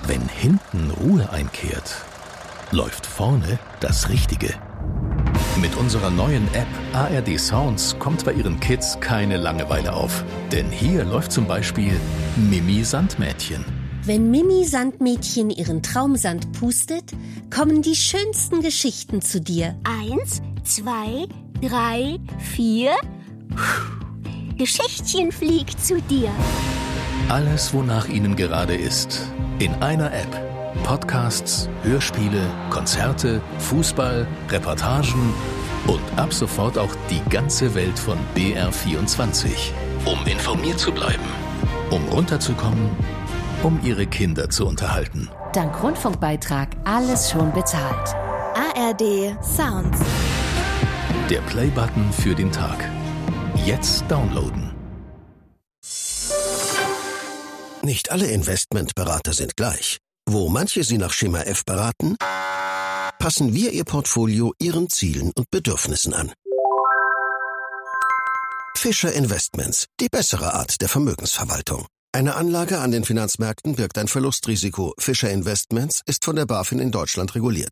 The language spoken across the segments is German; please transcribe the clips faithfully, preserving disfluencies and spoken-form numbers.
Wenn hinten Ruhe einkehrt, läuft vorne das Richtige. Mit unserer neuen App A R D Sounds kommt bei Ihren Kids keine Langeweile auf. Denn hier läuft zum Beispiel Mimi Sandmädchen. Wenn Mimi Sandmädchen ihren Traumsand pustet, kommen die schönsten Geschichten zu dir. Eins, zwei, drei, vier. Geschichtchen fliegt zu dir. Alles, wonach Ihnen gerade ist. In einer App. Podcasts, Hörspiele, Konzerte, Fußball, Reportagen und ab sofort auch die ganze Welt von B R vierundzwanzig. Um informiert zu bleiben, um runterzukommen, um Ihre Kinder zu unterhalten. Dank Rundfunkbeitrag alles schon bezahlt. A R D Sounds. Der Playbutton für den Tag. Jetzt downloaden. Nicht alle Investmentberater sind gleich. Wo manche Sie nach Schema F beraten, passen wir Ihr Portfolio Ihren Zielen und Bedürfnissen an. Fischer Investments, die bessere Art der Vermögensverwaltung. Eine Anlage an den Finanzmärkten birgt ein Verlustrisiko. Fischer Investments ist von der BaFin in Deutschland reguliert.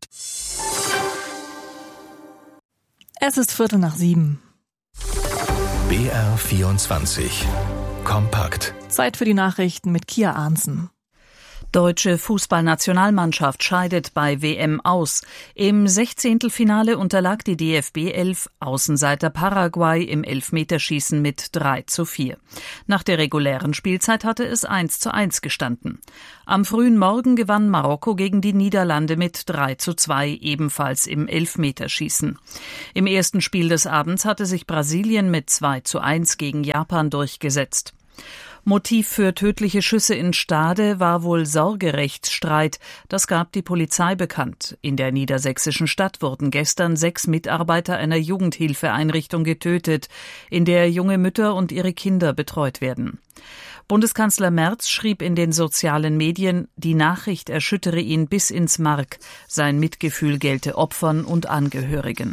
Es ist Viertel nach sieben. B R vierundzwanzig. Kompakt. Zeit für die Nachrichten mit Kia Arnsen. Deutsche Fußballnationalmannschaft scheidet bei W M aus. Im Sechzehntelfinale unterlag die D F B elf Außenseiter Paraguay im Elfmeterschießen mit drei zu vier. Nach der regulären Spielzeit hatte es eins zu eins gestanden. Am frühen Morgen gewann Marokko gegen die Niederlande mit drei zu zwei, ebenfalls im Elfmeterschießen. Im ersten Spiel des Abends hatte sich Brasilien mit zwei zu eins gegen Japan durchgesetzt. Motiv für tödliche Schüsse in Stade war wohl Sorgerechtsstreit. Das gab die Polizei bekannt. In der niedersächsischen Stadt wurden gestern sechs Mitarbeiter einer Jugendhilfeeinrichtung getötet, in der junge Mütter und ihre Kinder betreut werden. Bundeskanzler Merz schrieb in den sozialen Medien, die Nachricht erschüttere ihn bis ins Mark. Sein Mitgefühl gelte Opfern und Angehörigen.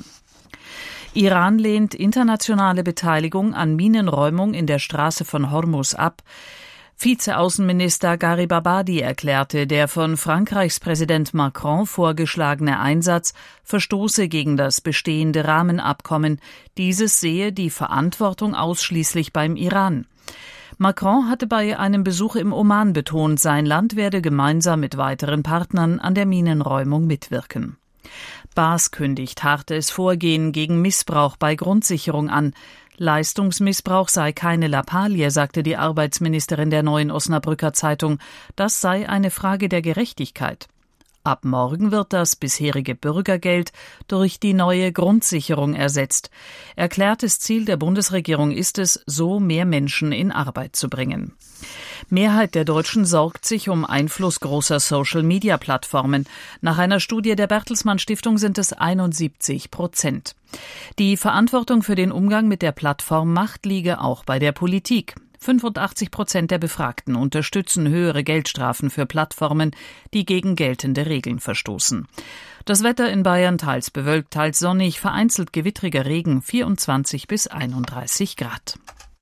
Iran lehnt internationale Beteiligung an Minenräumung in der Straße von Hormuz ab. Vizeaußenminister Garibabadi erklärte, der von Frankreichs Präsident Macron vorgeschlagene Einsatz verstoße gegen das bestehende Rahmenabkommen. Dieses sehe die Verantwortung ausschließlich beim Iran. Macron hatte bei einem Besuch im Oman betont, sein Land werde gemeinsam mit weiteren Partnern an der Minenräumung mitwirken. B A S kündigt hartes Vorgehen gegen Missbrauch bei Grundsicherung an. Leistungsmissbrauch sei keine Lappalie, sagte die Arbeitsministerin der Neuen Osnabrücker Zeitung. Das sei eine Frage der Gerechtigkeit. Ab morgen wird das bisherige Bürgergeld durch die neue Grundsicherung ersetzt. Erklärtes Ziel der Bundesregierung ist es, so mehr Menschen in Arbeit zu bringen. Mehrheit der Deutschen sorgt sich um Einfluss großer Social-Media-Plattformen. Nach einer Studie der Bertelsmann Stiftung sind es einundsiebzig Prozent. Die Verantwortung für den Umgang mit der Plattformmacht liege auch bei der Politik. fünfundachtzig Prozent der Befragten unterstützen höhere Geldstrafen für Plattformen, die gegen geltende Regeln verstoßen. Das Wetter in Bayern teils bewölkt, teils sonnig, vereinzelt gewittriger Regen, vierundzwanzig bis einunddreißig Grad.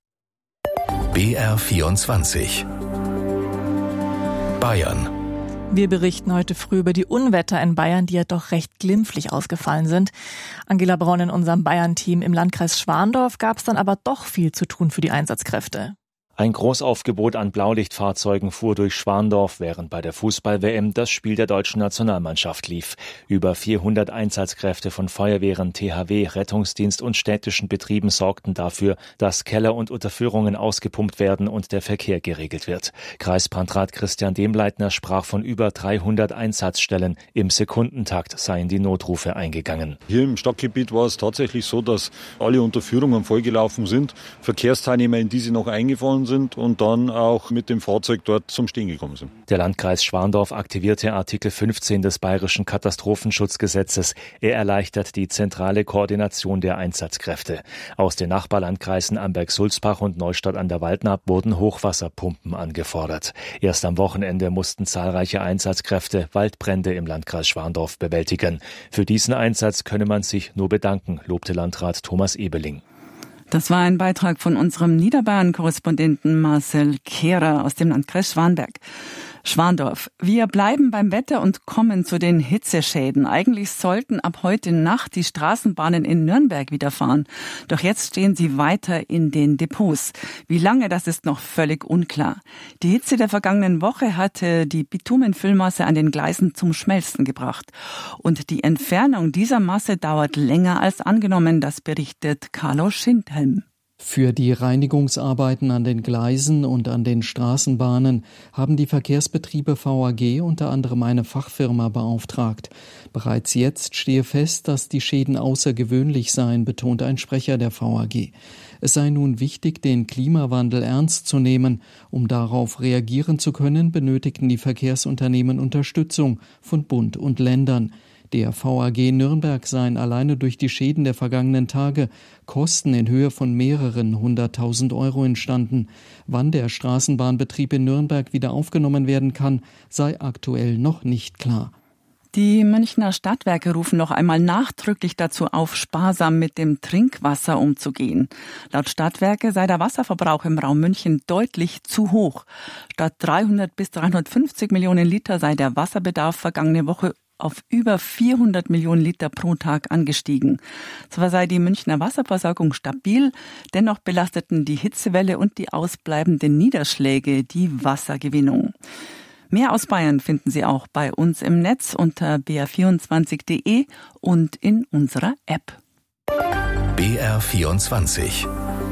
B R vierundzwanzig. Bayern. Wir berichten heute früh über die Unwetter in Bayern, die ja doch recht glimpflich ausgefallen sind. Angela Braun in unserem Bayern-Team im Landkreis Schwandorf gab es dann aber doch viel zu tun für die Einsatzkräfte. Ein Großaufgebot an Blaulichtfahrzeugen fuhr durch Schwandorf, während bei der Fußball-W M das Spiel der deutschen Nationalmannschaft lief. Über vierhundert Einsatzkräfte von Feuerwehren, T H W, Rettungsdienst und städtischen Betrieben sorgten dafür, dass Keller und Unterführungen ausgepumpt werden und der Verkehr geregelt wird. Kreisbrandrat Christian Demleitner sprach von über dreihundert Einsatzstellen. Im Sekundentakt seien die Notrufe eingegangen. Hier im Stadtgebiet war es tatsächlich so, dass alle Unterführungen vollgelaufen sind, Verkehrsteilnehmer in diese noch eingefahren sind und dann auch mit dem Fahrzeug dort zum Stehen gekommen sind. Der Landkreis Schwandorf aktivierte Artikel fünfzehn des Bayerischen Katastrophenschutzgesetzes. Er erleichtert die zentrale Koordination der Einsatzkräfte. Aus den Nachbarlandkreisen Amberg-Sulzbach und Neustadt an der Waldnaab wurden Hochwasserpumpen angefordert. Erst am Wochenende mussten zahlreiche Einsatzkräfte Waldbrände im Landkreis Schwandorf bewältigen. Für diesen Einsatz könne man sich nur bedanken, lobte Landrat Thomas Ebeling. Das war ein Beitrag von unserem Niederbayern-Korrespondenten Marcel Kehrer aus dem Landkreis Schwanberg. Schwandorf. Wir bleiben beim Wetter und kommen zu den Hitzeschäden. Eigentlich sollten ab heute Nacht die Straßenbahnen in Nürnberg wieder fahren. Doch jetzt stehen sie weiter in den Depots. Wie lange, das ist noch völlig unklar. Die Hitze der vergangenen Woche hatte die Bitumenfüllmasse an den Gleisen zum Schmelzen gebracht. Und die Entfernung dieser Masse dauert länger als angenommen, das berichtet Carlo Schindhelm. Für die Reinigungsarbeiten an den Gleisen und an den Straßenbahnen haben die Verkehrsbetriebe V A G unter anderem eine Fachfirma beauftragt. Bereits jetzt stehe fest, dass die Schäden außergewöhnlich seien, betont ein Sprecher der V A G. Es sei nun wichtig, den Klimawandel ernst zu nehmen. Um darauf reagieren zu können, benötigten die Verkehrsunternehmen Unterstützung von Bund und Ländern. Der V A G Nürnberg seien alleine durch die Schäden der vergangenen Tage Kosten in Höhe von mehreren hunderttausend Euro entstanden. Wann der Straßenbahnbetrieb in Nürnberg wieder aufgenommen werden kann, sei aktuell noch nicht klar. Die Münchner Stadtwerke rufen noch einmal nachdrücklich dazu auf, sparsam mit dem Trinkwasser umzugehen. Laut Stadtwerke sei der Wasserverbrauch im Raum München deutlich zu hoch. Statt dreihundert bis dreihundertfünfzig Millionen Liter sei der Wasserbedarf vergangene Woche auf über vierhundert Millionen Liter pro Tag angestiegen. Zwar sei die Münchner Wasserversorgung stabil, dennoch belasteten die Hitzewelle und die ausbleibenden Niederschläge die Wassergewinnung. Mehr aus Bayern finden Sie auch bei uns im Netz unter b r vierundzwanzig punkt d e und in unserer App. B R vierundzwanzig.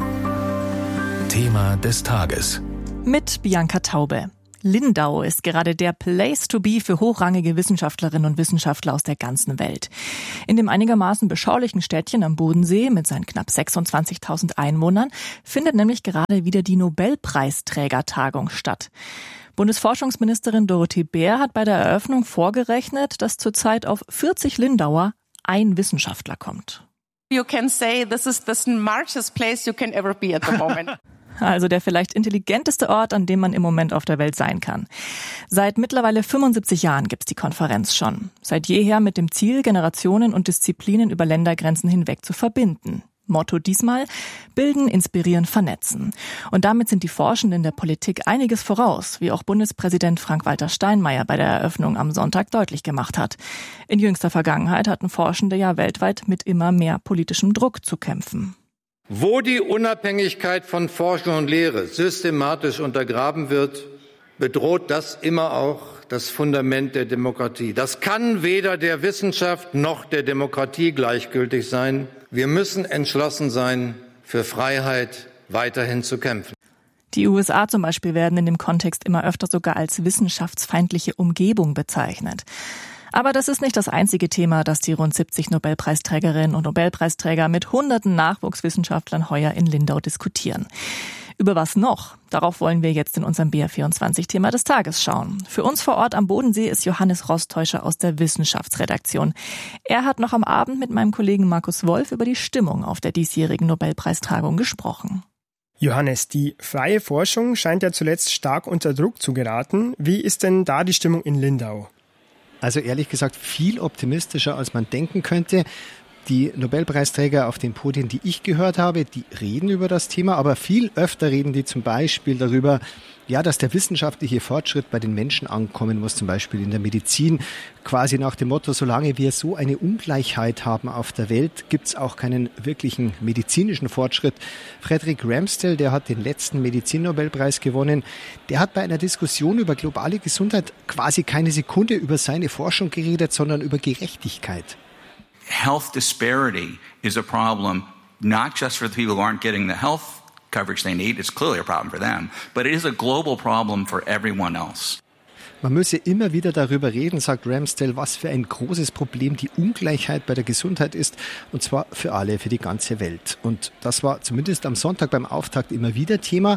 Thema des Tages. Mit Bianca Taube. Lindau ist gerade der Place to be für hochrangige Wissenschaftlerinnen und Wissenschaftler aus der ganzen Welt. In dem einigermaßen beschaulichen Städtchen am Bodensee mit seinen knapp sechsundzwanzigtausend Einwohnern findet nämlich gerade wieder die Nobelpreisträgertagung statt. Bundesforschungsministerin Dorothee Bär hat bei der Eröffnung vorgerechnet, dass zurzeit auf vierzig Lindauer ein Wissenschaftler kommt. You can say this is the smartest place you can ever be at the moment. Also der vielleicht intelligenteste Ort, an dem man im Moment auf der Welt sein kann. Seit mittlerweile fünfundsiebzig Jahren gibt's die Konferenz schon. Seit jeher mit dem Ziel, Generationen und Disziplinen über Ländergrenzen hinweg zu verbinden. Motto diesmal: Bilden, inspirieren, vernetzen. Und damit sind die Forschenden der Politik einiges voraus, wie auch Bundespräsident Frank-Walter Steinmeier bei der Eröffnung am Sonntag deutlich gemacht hat. In jüngster Vergangenheit hatten Forschende ja weltweit mit immer mehr politischem Druck zu kämpfen. Wo die Unabhängigkeit von Forschung und Lehre systematisch untergraben wird, bedroht das immer auch das Fundament der Demokratie. Das kann weder der Wissenschaft noch der Demokratie gleichgültig sein. Wir müssen entschlossen sein, für Freiheit weiterhin zu kämpfen. Die U S A zum Beispiel werden in dem Kontext immer öfter sogar als wissenschaftsfeindliche Umgebung bezeichnet. Aber das ist nicht das einzige Thema, das die rund siebzig Nobelpreisträgerinnen und Nobelpreisträger mit hunderten Nachwuchswissenschaftlern heuer in Lindau diskutieren. Über was noch? Darauf wollen wir jetzt in unserem B R vierundzwanzig-Thema des Tages schauen. Für uns vor Ort am Bodensee ist Johannes Rostäuscher aus der Wissenschaftsredaktion. Er hat noch am Abend mit meinem Kollegen Markus Wolf über die Stimmung auf der diesjährigen Nobelpreistagung gesprochen. Johannes, die freie Forschung scheint ja zuletzt stark unter Druck zu geraten. Wie ist denn da die Stimmung in Lindau? Also ehrlich gesagt viel optimistischer, als man denken könnte. Die Nobelpreisträger auf den Podien, die ich gehört habe, die reden über das Thema, aber viel öfter reden die zum Beispiel darüber, ja, dass der wissenschaftliche Fortschritt bei den Menschen ankommen muss, zum Beispiel in der Medizin, quasi nach dem Motto, solange wir so eine Ungleichheit haben auf der Welt, gibt's auch keinen wirklichen medizinischen Fortschritt. Frederick Ramsdell, der hat den letzten Medizin-Nobelpreis gewonnen, der hat bei einer Diskussion über globale Gesundheit quasi keine Sekunde über seine Forschung geredet, sondern über Gerechtigkeit. Health disparity is a problem not just for the people who aren't getting the health coverage they need. It's clearly a problem for them, but it is a global problem for everyone else. Man müsse immer wieder darüber reden, sagt Ramsdell, was für ein großes Problem die Ungleichheit bei der Gesundheit ist, und zwar für alle, für die ganze Welt. Und das war zumindest am Sonntag beim Auftakt immer wieder Thema.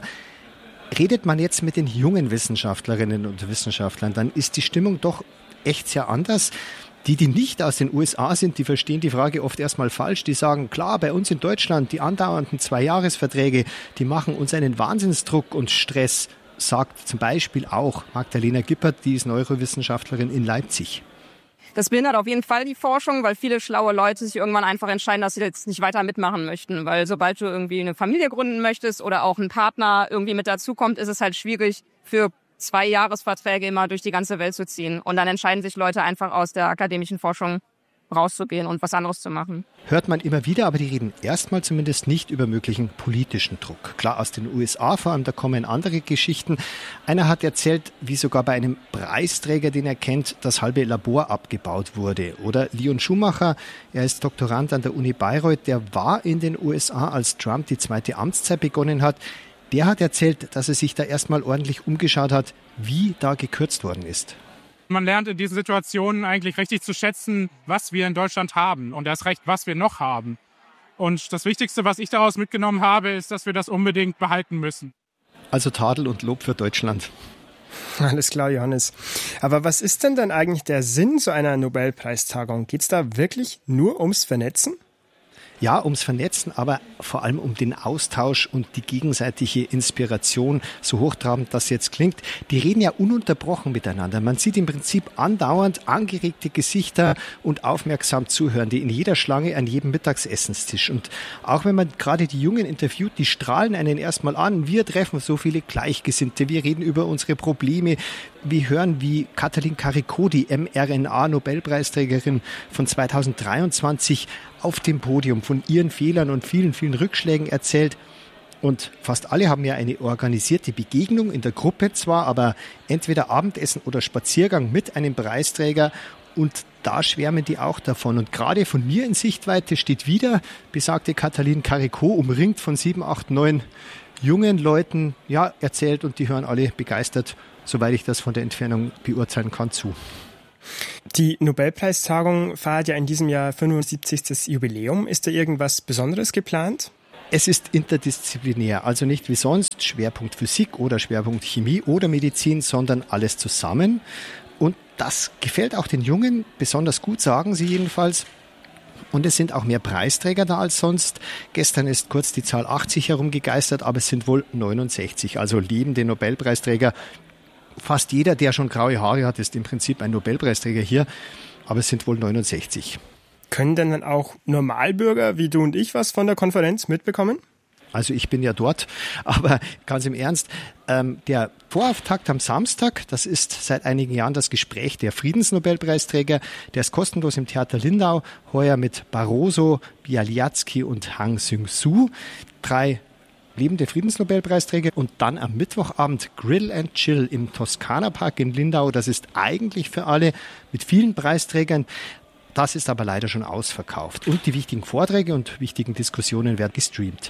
Redet man jetzt mit den jungen Wissenschaftlerinnen und Wissenschaftlern, dann ist die Stimmung doch echt sehr anders. Die, die nicht aus den U S A sind, die verstehen die Frage oft erstmal falsch. Die sagen, klar, bei uns in Deutschland, die andauernden Zwei-Jahres-Verträge, die machen uns einen Wahnsinnsdruck und Stress, sagt zum Beispiel auch Magdalena Gippert, die ist Neurowissenschaftlerin in Leipzig. Das behindert auf jeden Fall die Forschung, weil viele schlaue Leute sich irgendwann einfach entscheiden, dass sie jetzt nicht weiter mitmachen möchten. Weil sobald du irgendwie eine Familie gründen möchtest oder auch ein Partner irgendwie mit dazukommt, ist es halt schwierig für zwei Jahresverträge immer durch die ganze Welt zu ziehen. Und dann entscheiden sich Leute einfach aus der akademischen Forschung rauszugehen und was anderes zu machen. Hört man immer wieder, aber die reden erstmal zumindest nicht über möglichen politischen Druck. Klar, aus den U S A vor allem, da kommen andere Geschichten. Einer hat erzählt, wie sogar bei einem Preisträger, den er kennt, das halbe Labor abgebaut wurde. Oder Leon Schumacher, er ist Doktorand an der Uni Bayreuth, der war in den U S A, als Trump die zweite Amtszeit begonnen hat. Der hat erzählt, dass er sich da erstmal ordentlich umgeschaut hat, wie da gekürzt worden ist. Man lernt in diesen Situationen eigentlich richtig zu schätzen, was wir in Deutschland haben und erst recht, was wir noch haben. Und das Wichtigste, was ich daraus mitgenommen habe, ist, dass wir das unbedingt behalten müssen. Also Tadel und Lob für Deutschland. Alles klar, Johannes. Aber was ist denn dann eigentlich der Sinn so einer Nobelpreistagung? Geht es da wirklich nur ums Vernetzen? Ja, ums Vernetzen, aber vor allem um den Austausch und die gegenseitige Inspiration, so hochtrabend das jetzt klingt. Die reden ja ununterbrochen miteinander. Man sieht im Prinzip andauernd angeregte Gesichter und aufmerksam Zuhörende in jeder Schlange an jedem Mittagsessenstisch. Und auch wenn man gerade die Jungen interviewt, die strahlen einen erstmal an. Wir treffen so viele Gleichgesinnte, wir reden über unsere Probleme. Wir hören, wie Katalin Karikó, die mRNA-Nobelpreisträgerin von zweitausenddreiundzwanzig, auf dem Podium von ihren Fehlern und vielen, vielen Rückschlägen erzählt. Und fast alle haben ja eine organisierte Begegnung in der Gruppe zwar, aber entweder Abendessen oder Spaziergang mit einem Preisträger. Und da schwärmen die auch davon. Und gerade von mir in Sichtweite steht wieder besagte Katalin Karikó, umringt von sieben, acht, neun jungen Leuten, ja, erzählt, und die hören alle begeistert, soweit ich das von der Entfernung beurteilen kann, zu. Die Nobelpreistagung feiert ja in diesem Jahr fünfundsiebzigstes Jubiläum. Ist da irgendwas Besonderes geplant? Es ist interdisziplinär, also nicht wie sonst Schwerpunkt Physik oder Schwerpunkt Chemie oder Medizin, sondern alles zusammen. Und das gefällt auch den Jungen besonders gut, sagen sie jedenfalls. Und es sind auch mehr Preisträger da als sonst. Gestern ist kurz die Zahl achtzig herumgegeistert, aber es sind wohl neunundsechzig, also lebende Nobelpreisträger. Fast jeder, der schon graue Haare hat, ist im Prinzip ein Nobelpreisträger hier, aber es sind wohl neunundsechzig. Können denn dann auch Normalbürger wie du und ich was von der Konferenz mitbekommen? Also ich bin ja dort, aber ganz im Ernst, ähm, der Vorauftakt am Samstag, das ist seit einigen Jahren das Gespräch der Friedensnobelpreisträger, der ist kostenlos im Theater Lindau, heuer mit Barroso, Bialyatsky und Hang Seung-soo, drei lebende Friedensnobelpreisträger, und dann am Mittwochabend Grill and Chill im Toskana Park in Lindau. Das ist eigentlich für alle mit vielen Preisträgern. Das ist aber leider schon ausverkauft. Und die wichtigen Vorträge und wichtigen Diskussionen werden gestreamt.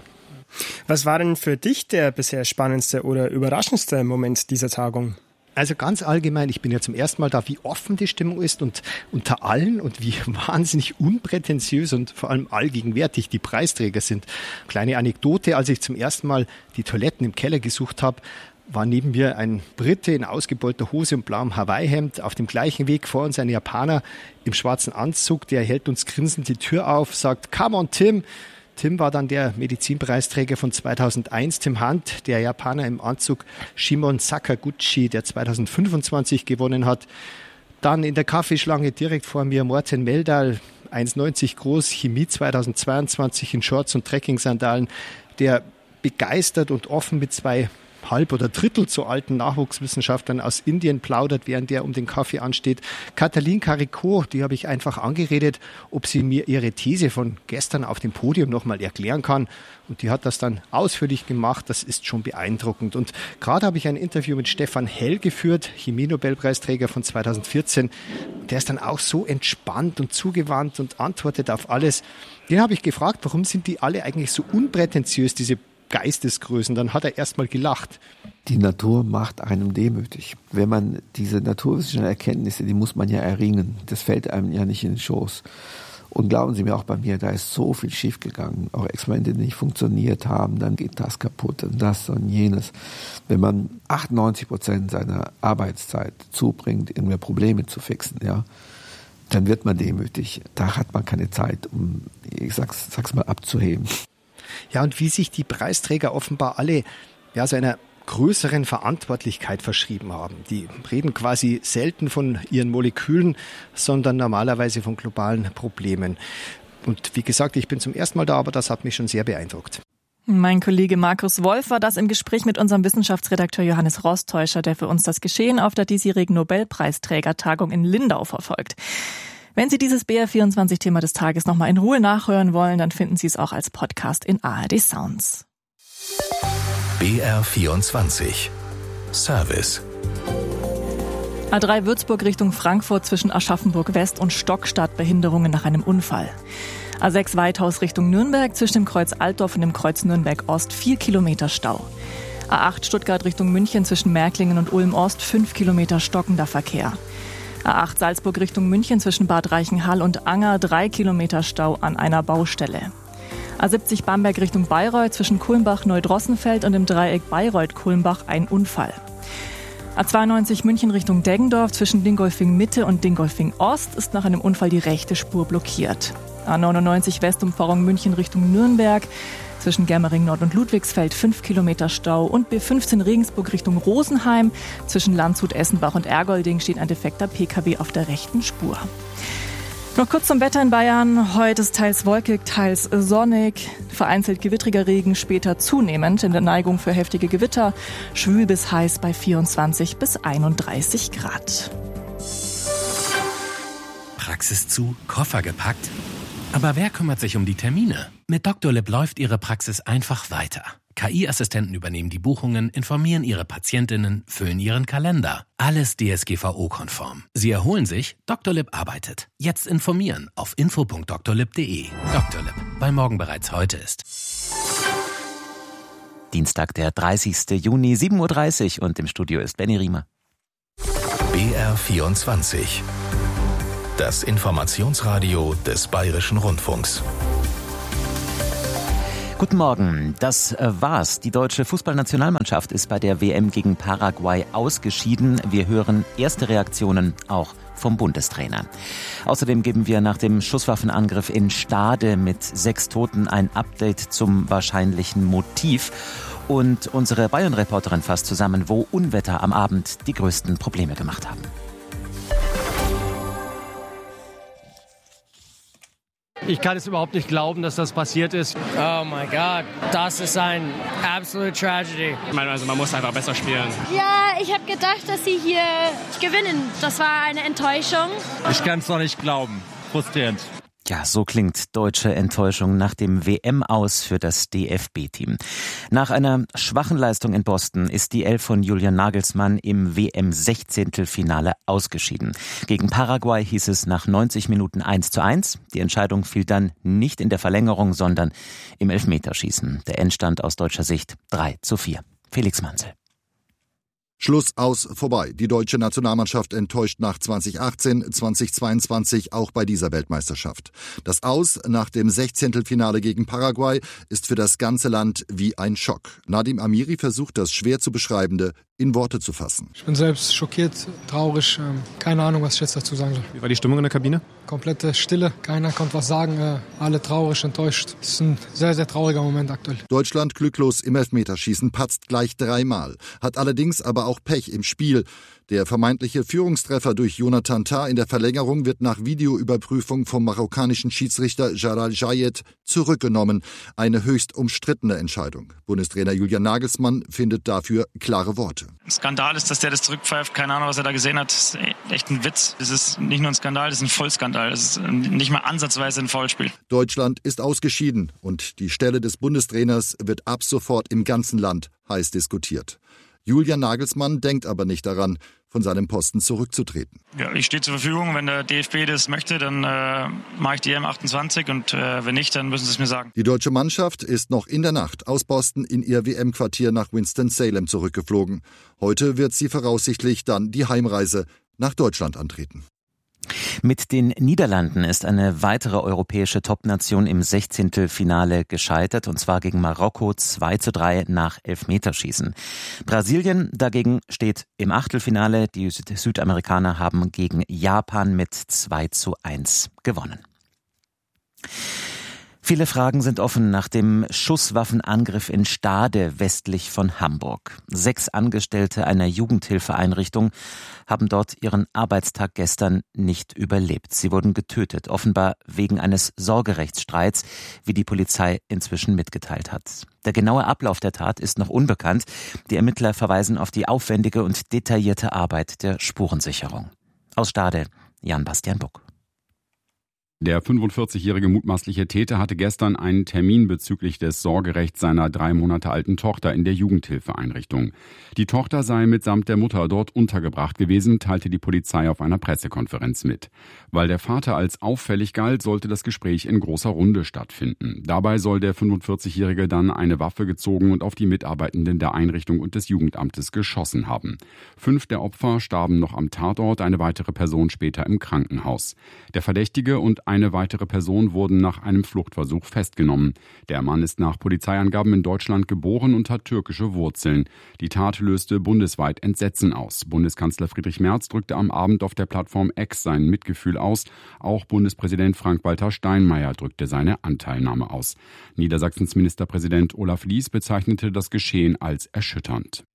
Was war denn für dich der bisher spannendste oder überraschendste Moment dieser Tagung? Also ganz allgemein, ich bin ja zum ersten Mal da, wie offen die Stimmung ist und unter allen und wie wahnsinnig unprätentiös und vor allem allgegenwärtig die Preisträger sind. Kleine Anekdote, als ich zum ersten Mal die Toiletten im Keller gesucht habe, war neben mir ein Brite in ausgebeulter Hose und blauem Hawaii-Hemd. Auf dem gleichen Weg vor uns ein Japaner im schwarzen Anzug, der hält uns grinsend die Tür auf, sagt, "Come on, Tim." Tim war dann der Medizinpreisträger von zweitausendeins, Tim Hunt, der Japaner im Anzug Shimon Sakaguchi, der zweitausendfünfundzwanzig gewonnen hat. Dann in der Kaffeeschlange direkt vor mir Morten Meldal, eins neunzig groß, Chemie zweitausendzweiundzwanzig in Shorts und Trekking-Sandalen, der begeistert und offen mit zwei halb oder drittel so alten Nachwuchswissenschaftlern aus Indien plaudert, während der um den Kaffee ansteht. Katalin Karikó, die habe ich einfach angeredet, ob sie mir ihre These von gestern auf dem Podium nochmal erklären kann. Und die hat das dann ausführlich gemacht. Das ist schon beeindruckend. Und gerade habe ich ein Interview mit Stefan Hell geführt, Chemie-Nobelpreisträger von zweitausendvierzehn. Der ist dann auch so entspannt und zugewandt und antwortet auf alles. Den habe ich gefragt, warum sind die alle eigentlich so unprätentiös, diese Geistesgrößen. Dann hat er erstmal gelacht. Die Natur macht einem demütig. Wenn man diese naturwissenschaftlichen Erkenntnisse, die muss man ja erringen. Das fällt einem ja nicht in den Schoß. Und glauben Sie mir, auch bei mir, da ist so viel schiefgegangen. Auch Experimente, die nicht funktioniert haben, dann geht das kaputt und das und jenes. Wenn man achtundneunzig Prozent seiner Arbeitszeit zubringt, irgendwie Probleme zu fixen, ja, dann wird man demütig. Da hat man keine Zeit, um, ich sag's, sag's mal, abzuheben. Ja, und wie sich die Preisträger offenbar alle ja, so einer größeren Verantwortlichkeit verschrieben haben. Die reden quasi selten von ihren Molekülen, sondern normalerweise von globalen Problemen. Und wie gesagt, ich bin zum ersten Mal da, aber das hat mich schon sehr beeindruckt. Mein Kollege Markus Wolf war das im Gespräch mit unserem Wissenschaftsredakteur Johannes Rostäuscher, der für uns das Geschehen auf der diesjährigen Nobelpreisträgertagung in Lindau verfolgt. Wenn Sie dieses B R vierundzwanzig-Thema des Tages nochmal in Ruhe nachhören wollen, dann finden Sie es auch als Podcast in A R D Sounds. B R vierundzwanzig Service. A drei Würzburg Richtung Frankfurt zwischen Aschaffenburg West und Stockstadt, Behinderungen nach einem Unfall. A sechs Weithaus Richtung Nürnberg zwischen dem Kreuz Altdorf und dem Kreuz Nürnberg Ost vier Kilometer Stau. A acht Stuttgart Richtung München zwischen Märklingen und Ulm Ost fünf Kilometer stockender Verkehr. A acht Salzburg Richtung München zwischen Bad Reichenhall und Anger drei Kilometer Stau an einer Baustelle. A siebzig Bamberg Richtung Bayreuth zwischen Kulmbach-Neudrossenfeld und dem Dreieck Bayreuth-Kulmbach ein Unfall. A zweiundneunzig München Richtung Deggendorf zwischen Dingolfing Mitte und Dingolfing Ost ist nach einem Unfall die rechte Spur blockiert. A neunundneunzig Westumfahrung München Richtung Nürnberg zwischen Germering Nord und Ludwigsfeld fünf Kilometer Stau und B fünfzehn Regensburg Richtung Rosenheim zwischen Landshut, Essenbach und Ergolding steht ein defekter P K W auf der rechten Spur. Noch kurz zum Wetter in Bayern. Heute ist teils wolkig, teils sonnig. Vereinzelt gewittriger Regen, später zunehmend in der Neigung für heftige Gewitter. Schwül bis heiß bei vierundzwanzig bis einunddreißig Grad. Praxis zu, Koffer gepackt? Aber wer kümmert sich um die Termine? Mit Doctolib läuft Ihre Praxis einfach weiter. K I-Assistenten übernehmen die Buchungen, informieren Ihre Patientinnen, füllen Ihren Kalender. Alles D S G V O-konform. Sie erholen sich, Doctolib arbeitet. Jetzt informieren auf info punkt doctolib punkt de. Doctolib, weil morgen bereits heute ist. Dienstag, der dreißigsten Juni, sieben Uhr dreißig und im Studio ist Benny Riemer. B R vierundzwanzig. Das Informationsradio des Bayerischen Rundfunks. Guten Morgen, das war's. Die deutsche Fußballnationalmannschaft ist bei der W M gegen Paraguay ausgeschieden. Wir hören erste Reaktionen auch vom Bundestrainer. Außerdem geben wir nach dem Schusswaffenangriff in Stade mit sechs Toten ein Update zum wahrscheinlichen Motiv. Und unsere Bayern-Reporterin fasst zusammen, wo Unwetter am Abend die größten Probleme gemacht haben. Ich kann es überhaupt nicht glauben, dass das passiert ist. Oh mein Gott, das ist ein absolute Tragedy. Ich meine, also man muss einfach besser spielen. Ja, ich habe gedacht, dass sie hier gewinnen. Das war eine Enttäuschung. Ich kann es noch nicht glauben. Frustrierend. Ja, so klingt deutsche Enttäuschung nach dem W M-Aus für das D F B-Team. Nach einer schwachen Leistung in Boston ist die Elf von Julian Nagelsmann im W M-Sechzehntelfinale ausgeschieden. Gegen Paraguay hieß es nach neunzig Minuten eins zu eins. Die Entscheidung fiel dann nicht in der Verlängerung, sondern im Elfmeterschießen. Der Endstand aus deutscher Sicht drei zu vier. Felix Manzel. Schluss, aus, vorbei. Die deutsche Nationalmannschaft enttäuscht nach zweitausendachtzehn, zweitausendzweiundzwanzig auch bei dieser Weltmeisterschaft. Das Aus nach dem Sechzehntelfinale gegen Paraguay ist für das ganze Land wie ein Schock. Nadim Amiri versucht, das schwer zu Beschreibende in Worte zu fassen. Ich bin selbst schockiert, traurig, keine Ahnung, was ich jetzt dazu sagen soll. Wie war die Stimmung in der Kabine? Komplette Stille, keiner konnte was sagen, alle traurig, enttäuscht. Es ist ein sehr, sehr trauriger Moment aktuell. Deutschland glücklos im Elfmeterschießen, patzt gleich dreimal, hat allerdings aber auch Pech im Spiel. Der vermeintliche Führungstreffer durch Jonathan Tah in der Verlängerung wird nach Videoüberprüfung vom marokkanischen Schiedsrichter Jalal Jayed zurückgenommen. Eine höchst umstrittene Entscheidung. Bundestrainer Julian Nagelsmann findet dafür klare Worte. Skandal ist, dass der das zurückpfeift. Keine Ahnung, was er da gesehen hat. Das ist echt ein Witz. Das ist nicht nur ein Skandal, das ist ein Vollskandal. Das ist nicht mal ansatzweise ein Foulspiel. Deutschland ist ausgeschieden und die Stelle des Bundestrainers wird ab sofort im ganzen Land heiß diskutiert. Julian Nagelsmann denkt aber nicht daran, von seinem Posten zurückzutreten. Ja, ich stehe zur Verfügung. Wenn der D F B das möchte, dann äh, mache ich die E M achtundzwanzig und äh, wenn nicht, dann müssen sie es mir sagen. Die deutsche Mannschaft ist noch in der Nacht aus Boston in ihr W M-Quartier nach Winston-Salem zurückgeflogen. Heute wird sie voraussichtlich dann die Heimreise nach Deutschland antreten. Mit den Niederlanden ist eine weitere europäische Topnation im Sechzehntelfinale gescheitert, und zwar gegen Marokko zwei zu drei nach Elfmeterschießen. Brasilien dagegen steht im Achtelfinale. Die Südamerikaner haben gegen Japan mit zwei zu eins gewonnen. Viele Fragen sind offen nach dem Schusswaffenangriff in Stade westlich von Hamburg. Sechs Angestellte einer Jugendhilfeeinrichtung haben dort ihren Arbeitstag gestern nicht überlebt. Sie wurden getötet, offenbar wegen eines Sorgerechtsstreits, wie die Polizei inzwischen mitgeteilt hat. Der genaue Ablauf der Tat ist noch unbekannt. Die Ermittler verweisen auf die aufwendige und detaillierte Arbeit der Spurensicherung. Aus Stade, Jan-Bastian Buck. Der fünfundvierzigjährige mutmaßliche Täter hatte gestern einen Termin bezüglich des Sorgerechts seiner drei Monate alten Tochter in der Jugendhilfeeinrichtung. Die Tochter sei mitsamt der Mutter dort untergebracht gewesen, teilte die Polizei auf einer Pressekonferenz mit. Weil der Vater als auffällig galt, sollte das Gespräch in großer Runde stattfinden. Dabei soll der fünfundvierzigjährige dann eine Waffe gezogen und auf die Mitarbeitenden der Einrichtung und des Jugendamtes geschossen haben. Fünf der Opfer starben noch am Tatort, eine weitere Person später im Krankenhaus. Der Verdächtige und eine weitere Person wurden nach einem Fluchtversuch festgenommen. Der Mann ist nach Polizeiangaben in Deutschland geboren und hat türkische Wurzeln. Die Tat löste bundesweit Entsetzen aus. Bundeskanzler Friedrich Merz drückte am Abend auf der Plattform X sein Mitgefühl aus. Auch Bundespräsident Frank-Walter Steinmeier drückte seine Anteilnahme aus. Niedersachsens Ministerpräsident Olaf Lies bezeichnete das Geschehen als erschütternd.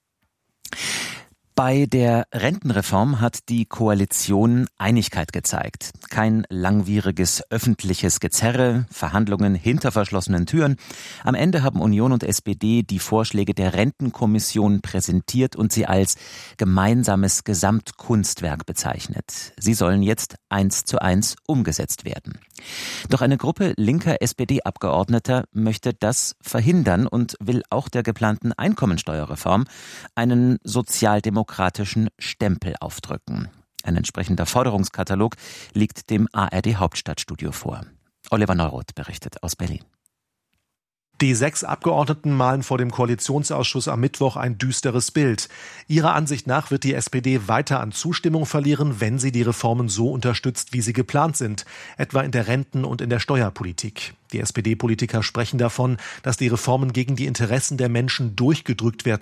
Bei der Rentenreform hat die Koalition Einigkeit gezeigt. Kein langwieriges öffentliches Gezerre, Verhandlungen hinter verschlossenen Türen. Am Ende haben Union und S P D die Vorschläge der Rentenkommission präsentiert und sie als gemeinsames Gesamtkunstwerk bezeichnet. Sie sollen jetzt eins zu eins umgesetzt werden. Doch eine Gruppe linker S P D-Abgeordneter möchte das verhindern und will auch der geplanten Einkommensteuerreform einen sozialdemokratischen Stempel aufdrücken. Ein entsprechender Forderungskatalog liegt dem A R D-Hauptstadtstudio vor. Oliver Neuroth berichtet aus Berlin. Die sechs Abgeordneten malen vor dem Koalitionsausschuss am Mittwoch ein düsteres Bild. Ihrer Ansicht nach wird die S P D weiter an Zustimmung verlieren, wenn sie die Reformen so unterstützt, wie sie geplant sind, etwa in der Renten- und in der Steuerpolitik. Die S P D-Politiker sprechen davon, dass die Reformen gegen die Interessen der Menschen durchgedrückt werden